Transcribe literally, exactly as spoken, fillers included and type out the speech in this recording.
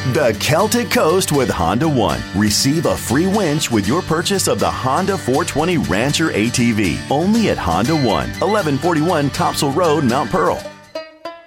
The Celtic Coast with Honda One. Receive a free winch with your purchase of the Honda four twenty Rancher A T V. Only at Honda One, eleven forty-one Topsail Road, Mount Pearl.